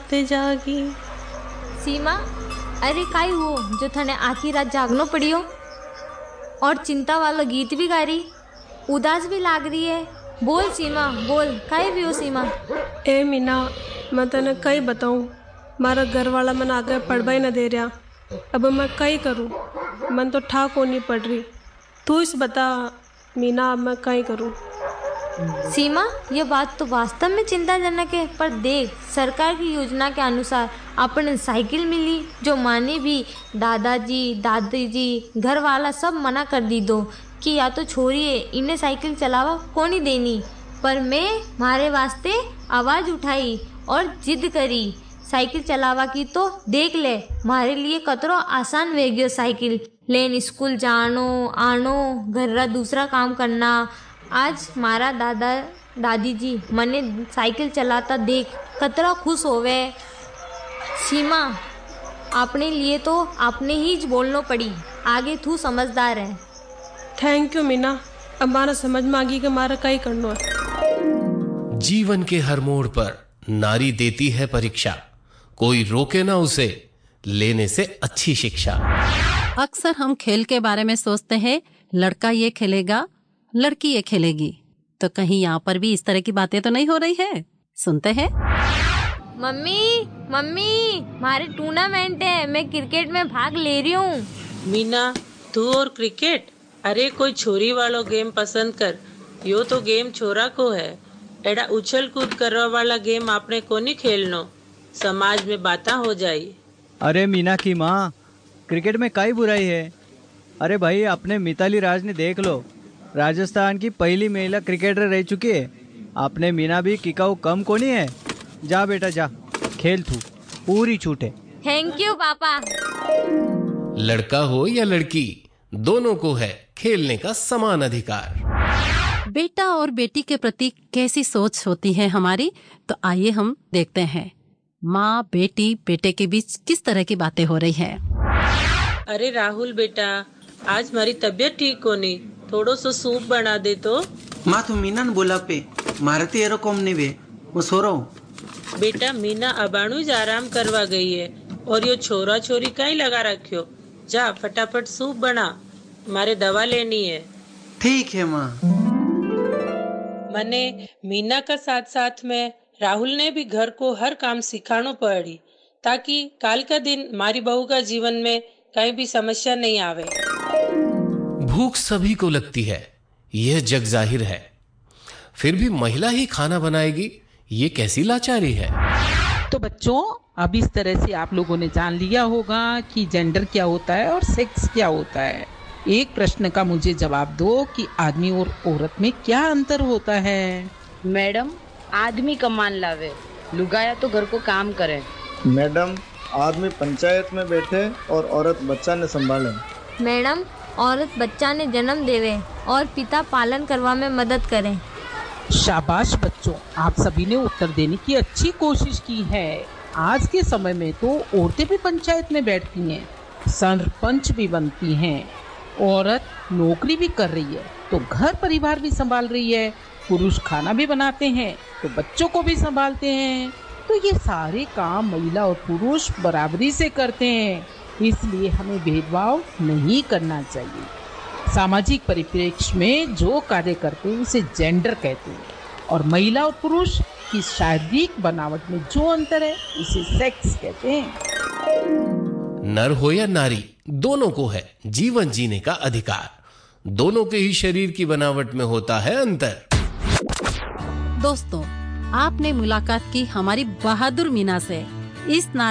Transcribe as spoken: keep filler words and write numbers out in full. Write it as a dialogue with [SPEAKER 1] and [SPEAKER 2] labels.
[SPEAKER 1] रात जागी।
[SPEAKER 2] सीमा, अरे काई वो जो थने आखी रात जागनो पड़ियो और चिंता वाला गीत भी गा रही, उदास भी लाग रही है। बोल सीमा बोल, काई भी हो सीमा।
[SPEAKER 1] ए मीना, मैं तने कई बताऊं, मारा घर वाला मन आगे पढ़वा ही न दे रहा। अब मैं कई करूं, मन तो ठा को नहीं पड़ रही। तू इस बता मीना, अब मैं कई करूं।
[SPEAKER 2] सीमा, ये बात तो वास्तव में चिंताजनक है, पर देख सरकार की योजना के अनुसार अपन साइकिल मिली, जो माने भी दादाजी दादी जी घर वाला सब मना कर दी दो कि या तो छोड़िए इन्हें साइकिल चलावा को नहीं देनी। पर मैं मारे वास्ते आवाज़ उठाई और जिद करी साइकिल चलावा की। तो देख ले मारे लिए कतरो आसान वे गयो साइकिल लेन, स्कूल जानो आनो, घर रा दूसरा काम करना। आज मारा दादा दादी जी मने साइकिल चलाता देख कतरा खुश होवे। सीमा, अपने लिए तो आपने ही बोलना पड़ी, आगे तू समझदार है।
[SPEAKER 1] थैंक यू मीना, अब मारा समझ में आ गई कि मारा कई करना है।
[SPEAKER 3] जीवन के हर मोड़ पर नारी देती है परीक्षा, कोई रोके ना उसे लेने से अच्छी शिक्षा।
[SPEAKER 4] अक्सर हम खेल के बारे में सोचते हैं, लड़का ये खेलेगा लड़की ये खेलेगी, तो कहीं यहाँ पर भी इस तरह की बातें तो नहीं हो रही है? सुनते हैं।
[SPEAKER 2] मम्मी मम्मी, हमारे टूर्नामेंट है, मैं क्रिकेट में भाग ले रही हूँ।
[SPEAKER 5] मीना, तू और क्रिकेट? अरे कोई छोरी वालो गेम पसंद कर, यो तो गेम छोरा को है। एड़ा उछल कूद करवा वाला गेम आपने को नहीं खेलनो, समाज में बातें हो जाई।
[SPEAKER 6] अरे मीना की माँ, क्रिकेट में काई बुराई है? अरे भाई, अपने मिताली राज ने देख लो, राजस्थान की पहली महिला क्रिकेटर रह चुकी है। आपने मीना भी किकाऊ कम को नहीं है। जा बेटा जा, खेल तू, पूरी छूट है।
[SPEAKER 2] थैंक यू पापा।
[SPEAKER 3] लड़का हो या लड़की, दोनों को है खेलने का समान अधिकार।
[SPEAKER 4] बेटा और बेटी के प्रति कैसी सोच होती है हमारी, तो आइए हम देखते हैं माँ बेटी बेटे के बीच किस तरह की बातें हो रही है।
[SPEAKER 5] अरे राहुल बेटा, आज हमारी तबीयत ठीक को नहीं, थोड़ो सो सूप बना दे तो।
[SPEAKER 7] माँ तो मीना ने बोला पे, मारे तो एरो कम नहीं वे, वो सो रहा हूँ।
[SPEAKER 5] बेटा मीना अबाणु ज आराम करवा गई है और यो छोरा छोरी कहीं लगा रखियो। जा फटाफट सूप बना, मारे दवा लेनी है।
[SPEAKER 7] ठीक है माँ।
[SPEAKER 5] मने मीना का साथ साथ में राहुल ने भी घर को हर काम सिखानो पड़ी, ताकि काल का दिन मारी बहू का जीवन में कहीं भी समस्या नहीं आवे।
[SPEAKER 3] भूख सभी को लगती है, यह जग जाहिर है, फिर भी महिला ही खाना बनाएगी, ये कैसी लाचारी है।
[SPEAKER 8] तो बच्चों, अब इस तरह से आप लोगों ने जान लिया होगा कि जेंडर क्या होता है और सेक्स क्या होता है। एक प्रश्न का मुझे जवाब दो कि आदमी और औरत में क्या अंतर होता है।
[SPEAKER 9] मैडम, आदमी कमान लावे, लुगाया तो घर को काम करे।
[SPEAKER 10] मैडम, आदमी पंचायत में बैठे और औरत बच्चा ने संभाले।
[SPEAKER 2] मैडम, औरत बच्चा ने जन्म देवे और पिता पालन करवा में मदद करे।
[SPEAKER 8] शाबाश बच्चों, आप सभी ने उत्तर देने की अच्छी कोशिश की है। आज के समय में तो औरतें भी पंचायत में बैठती हैं, सरपंच भी बनती हैं, औरत नौकरी भी कर रही है तो घर परिवार भी संभाल रही है, पुरुष खाना भी बनाते हैं तो बच्चों को भी संभालते हैं। तो ये सारे काम महिला और पुरुष बराबरी से करते हैं, इसलिए हमें भेदभाव नहीं करना चाहिए। सामाजिक परिप्रेक्ष्य में जो कार्य करते हैं उसे जेंडर कहते हैं, और महिला और पुरुष की शारीरिक बनावट में जो अंतर है उसे सेक्स कहते हैं।
[SPEAKER 3] नर हो या नारी, दोनों को है जीवन जीने का अधिकार। दोनों के ही शरीर की बनावट में होता है अंतर।
[SPEAKER 4] दोस्तों, आपने मुलाकात की हमारी बहादुर मीना से। इस